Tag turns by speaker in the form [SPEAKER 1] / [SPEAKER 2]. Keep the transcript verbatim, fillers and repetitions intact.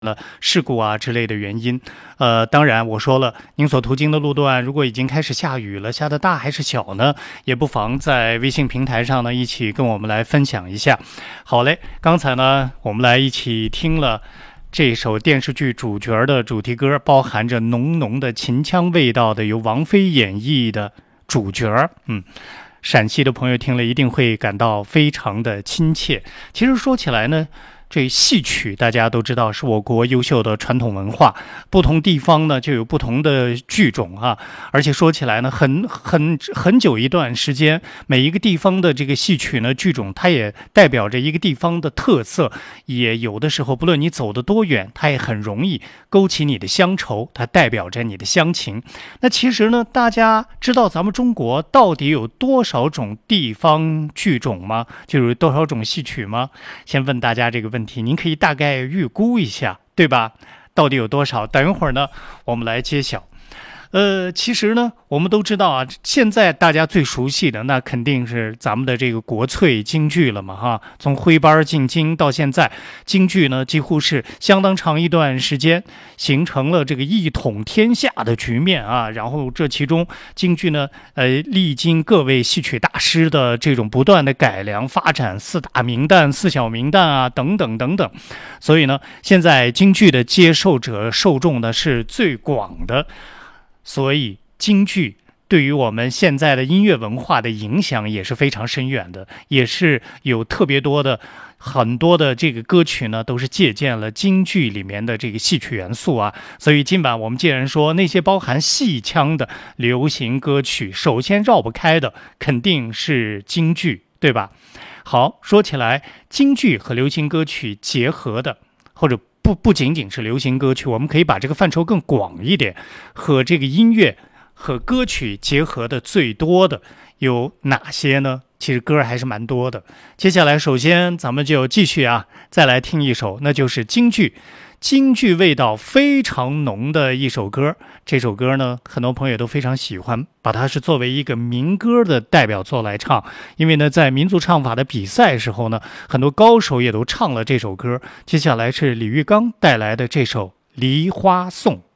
[SPEAKER 1] 了事故啊之类的原因。呃，当然我说了，您所途经的路段如果已经开始下雨了，下的大还是小呢？也不妨在微信平台上呢一起跟我们来分享一下。好嘞，刚才呢我们来一起听了这首电视剧主角的主题歌，包含着浓浓的秦腔味道的，由王菲演绎的主角。嗯。陕西的朋友听了一定会感到非常的亲切。其实说起来呢，这戏曲大家都知道是我国优秀的传统文化，不同地方呢就有不同的剧种啊。而且说起来呢，很很很久一段时间，每一个地方的这个戏曲呢剧种，它也代表着一个地方的特色，也有的时候不论你走得多远，它也很容易勾起你的乡愁，它代表着你的乡情。那其实呢，大家知道咱们中国到底有多少种地方剧种吗？就有多少种戏曲吗？先问大家这个问题，您可以大概预估一下，对吧？到底有多少？等一会儿呢，我们来揭晓。呃，其实呢，我们都知道啊，现在大家最熟悉的那肯定是咱们的这个国粹京剧了嘛，哈。从徽班进京到现在，京剧呢几乎是相当长一段时间形成了这个一统天下的局面啊。然后这其中京剧呢，呃，历经各位戏曲大师的这种不断的改良发展，四大名旦、四小名旦啊，等等等等。所以呢，现在京剧的接受者受众呢是最广的。所以京剧对于我们现在的音乐文化的影响也是非常深远的，也是有特别多的很多的这个歌曲呢都是借鉴了京剧里面的这个戏曲元素啊。所以今晚我们既然说那些包含戏腔的流行歌曲，首先绕不开的肯定是京剧，对吧？好，说起来京剧和流行歌曲结合的，或者不不仅仅是流行歌曲，我们可以把这个范畴更广一点，和这个音乐和歌曲结合的最多的有哪些呢？其实歌还是蛮多的。接下来首先咱们就继续啊，再来听一首，那就是京剧京剧味道非常浓的一首歌。这首歌呢，很多朋友都非常喜欢，把它是作为一个民歌的代表作来唱。因为呢，在民族唱法的比赛时候呢，很多高手也都唱了这首歌。接下来是李玉刚带来的这首《梨花颂》。